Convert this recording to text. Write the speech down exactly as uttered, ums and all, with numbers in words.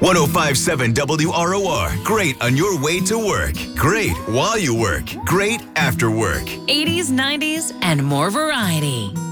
ten fifty-seven W R O R. Great on your way to work. Great while you work. Great after work. eighties, nineties, and more variety.